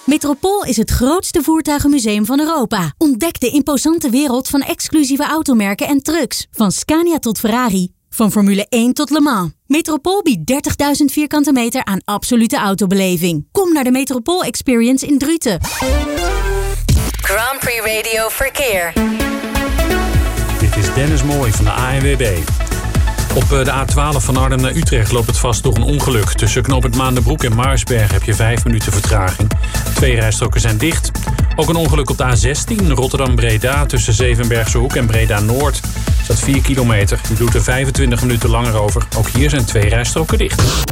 Metropool is het grootste voertuigenmuseum van Europa. Ontdek de imposante wereld van exclusieve automerken en trucks. Van Scania tot Ferrari. Van Formule 1 tot Le Mans. Metropool biedt 30.000 vierkante meter aan absolute autobeleving. Kom naar de Metropool Experience in Druten. Grand Prix Radio Verkeer. Dit is Dennis Mooij van de ANWB. Op de A12 van Arnhem naar Utrecht loopt het vast door een ongeluk. Tussen knooppunt Maandenbroek en Maarsberg heb je 5 minuten vertraging. 2 rijstroken zijn dicht. Ook een ongeluk op de A16 Rotterdam-Breda tussen Zevenbergse Hoek en Breda-Noord. Staat 4 kilometer. Je doet er 25 minuten langer over. Ook hier zijn 2 rijstroken dicht.